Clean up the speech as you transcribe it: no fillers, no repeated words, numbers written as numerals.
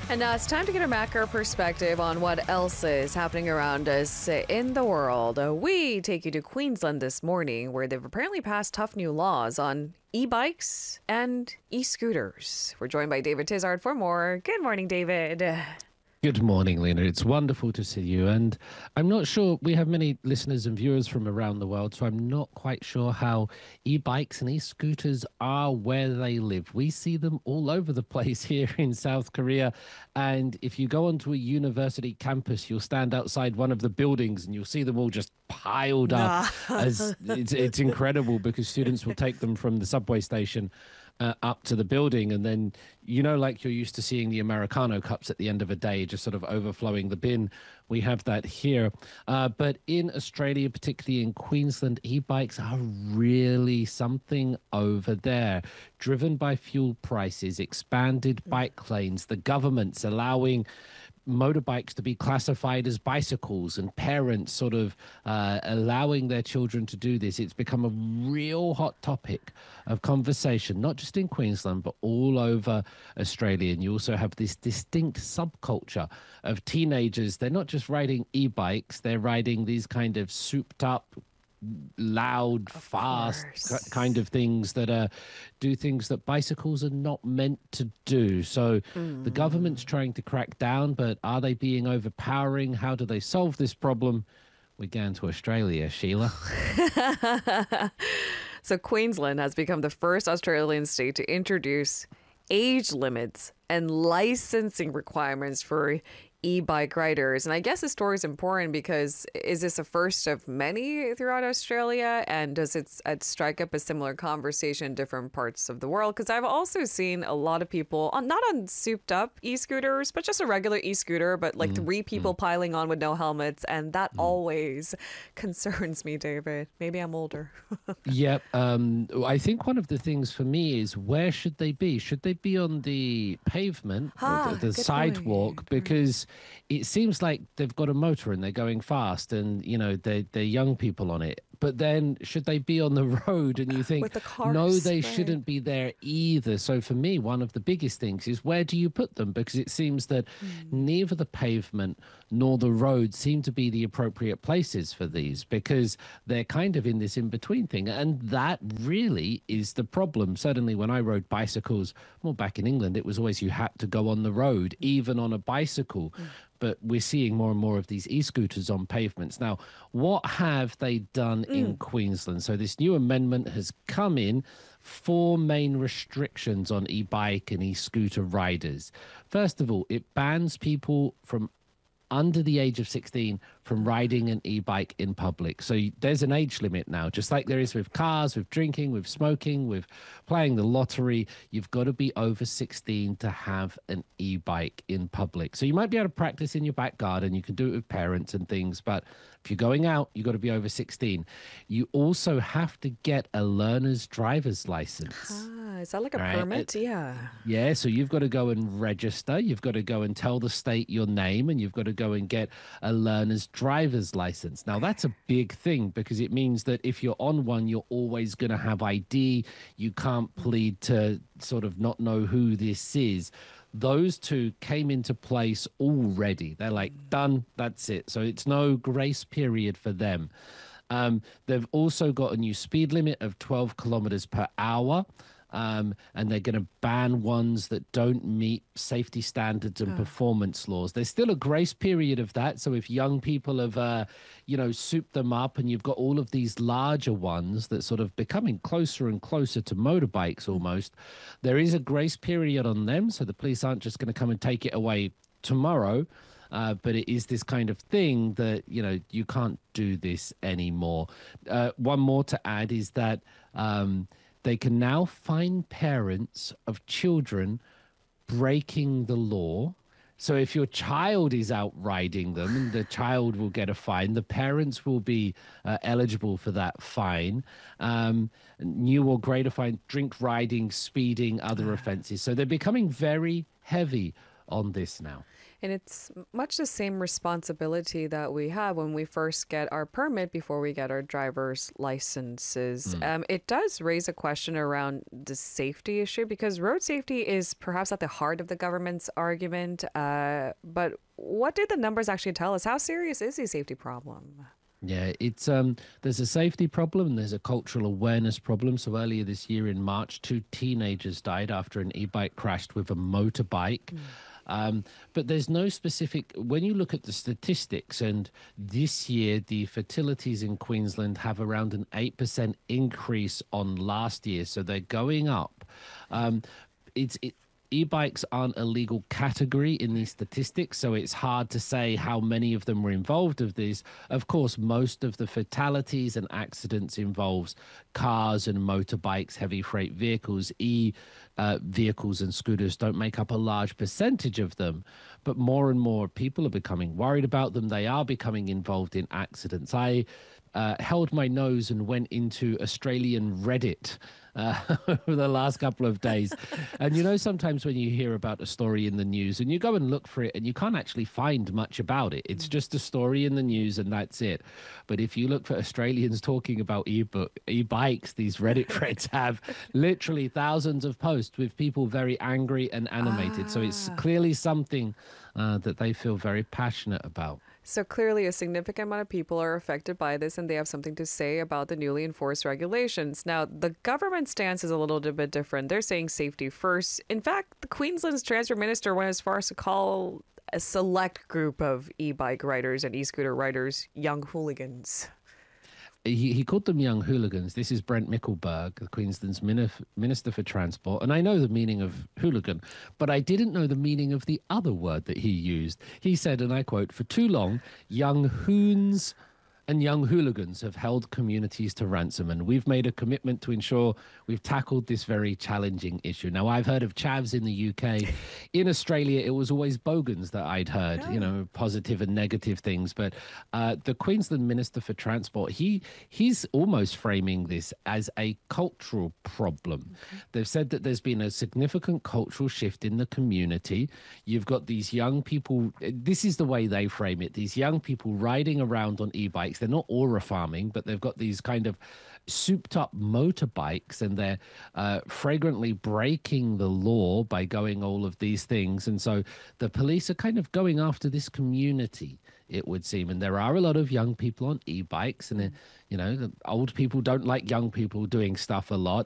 And now it's time to get a macro perspective on what else is happening around us in the world. We take you to Queensland this morning, where they've apparently passed tough new laws on e-bikes and e-scooters. We're joined by David Tizard for more. Good morning, David. Good morning, Lena. It's wonderful to see you. And I'm not sure, we have many listeners and viewers from around the world, so I'm not quite sure how e-bikes and e-scooters are where they live. We see them all over the place here in South Korea. And if you go onto a university campus, you'll stand outside one of the buildings and you'll see them all just piled up. As it's incredible because students will take them from the subway station up to the building, and then like you're used to seeing the Americano cups at the end of a day just sort of overflowing the bin. We have that here, but in Australia, particularly in Queensland, e-bikes are really something over there, driven by fuel prices, expanded bike lanes, the government's allowing motorbikes to be classified as bicycles, and parents sort of allowing their children to do this. It's become a real hot topic of conversation, not just in Queensland, but all over Australia. And you also have this distinct subculture of teenagers. They're not just riding e-bikes, they're riding these kind of souped up, loud, fast kind of things that do things that bicycles are not meant to do. So the government's trying to crack down, but are they being overpowering? How do they solve this problem? We're going to Australia, Sheila. So Queensland has become the first Australian state to introduce age limits and licensing requirements for e-bike riders. And I guess the story is important because is this a first of many throughout Australia? And does it strike up a similar conversation in different parts of the world? Because I've also seen a lot of people, not on souped up e-scooters, but just a regular e-scooter, but like three people piling on with no helmets. And that always concerns me, David. Maybe I'm older. Yep. I think one of the things for me is, where should they be? Should they be on the pavement, or the sidewalk? Because it seems like they've got a motor and they're going fast, and they're young people on it. But then should they be on the road? And you think, with the cars, no, they shouldn't be there either. So for me, one of the biggest things is, where do you put them? Because it seems that neither the pavement nor the road seem to be the appropriate places for these, because they're kind of in this in-between thing. And that really is the problem. Certainly when I rode bicycles, well, back in England, it was always you had to go on the road, even on a bicycle. But we're seeing more and more of these e-scooters on pavements. Now, what have they done in Queensland? So this new amendment has come in. 4 main restrictions on e-bike and e-scooter riders. First of all, it bans people from under the age of 16 from riding an e-bike in public. So there's an age limit now, just like there is with cars, with drinking, with smoking, with playing the lottery. You've got to be over 16 to have an e-bike in public. So you might be able to practice in your back garden. You can do it with parents and things, but if you're going out, you've got to be over 16. You also have to get a learner's driver's license. Is that like a permit? Yeah, so you've got to go and register. You've got to go and tell the state your name, and you've got to go and get a learner's driver's license. Now, that's a big thing, because it means that if you're on one, you're always going to have ID. You can't plead to sort of not know who this is. Those 2 came into place already. They're like, done, that's it. So it's no grace period for them. They've also got a new speed limit of 12 kilometers per hour. And they're going to ban ones that don't meet safety standards and performance laws. There's still a grace period of that. So if young people have, souped them up, and you've got all of these larger ones that sort of becoming closer and closer to motorbikes almost, there is a grace period on them. So the police aren't just going to come and take it away tomorrow. But it is this kind of thing that, you can't do this anymore. One more to add is that they can now fine parents of children breaking the law. So if your child is out riding them, the child will get a fine. The parents will be eligible for that fine. New or greater fine, drink riding, speeding, other offenses. So they're becoming very heavy on this now. And it's much the same responsibility that we have when we first get our permit before we get our driver's licenses. It does raise a question around the safety issue because road safety is perhaps at the heart of the government's argument. But what do the numbers actually tell us? How serious is the safety problem? Yeah, it's there's a safety problem, there's a cultural awareness problem. So earlier this year in March, 2 teenagers died after an e-bike crashed with a motorbike. But there's no specific, when you look at the statistics, and this year the fatalities in Queensland have around an 8% increase on last year. So they're going up. E-bikes aren't a legal category in these statistics, so it's hard to say how many of them were involved of these. Of course, most of the fatalities and accidents involves cars and motorbikes, heavy freight vehicles. Vehicles and scooters don't make up a large percentage of them, but more and more people are becoming worried about them. They are becoming involved in accidents. I held my nose and went into Australian Reddit over the last couple of days. And you know, sometimes when you hear about a story in the news and you go and look for it and you can't actually find much about it, it's just a story in the news and that's it. But if you look for Australians talking about e-bikes, these Reddit threads have literally thousands of posts with people very angry and animated. So it's clearly something that they feel very passionate about. So clearly a significant amount of people are affected by this and they have something to say about the newly enforced regulations. Now, the government stance is a little bit different. They're saying safety first. In fact, the Queensland's Transport Minister went as far as to call a select group of e-bike riders and e-scooter riders young hooligans. He called them young hooligans. This is Brent Mickelberg, Queensland's Minister for Transport. And I know the meaning of hooligan, but I didn't know the meaning of the other word that he used. He said, and I quote, "For too long, young hoons and young hooligans have held communities to ransom, and we've made a commitment to ensure we've tackled this very challenging issue." Now, I've heard of chavs in the UK. In Australia, it was always bogans that I'd heard, you know, positive and negative things. But the Queensland Minister for Transport, he's almost framing this as a cultural problem. They've said that there's been a significant cultural shift in the community. You've got these young people, this is the way they frame it, these young people riding around on e-bikes. They're not aura farming, but they've got these kind of souped up motorbikes and they're fragrantly breaking the law by going all of these things. And so the police are kind of going after this community, it would seem. And there are a lot of young people on e-bikes and, you know, the old people don't like young people doing stuff a lot.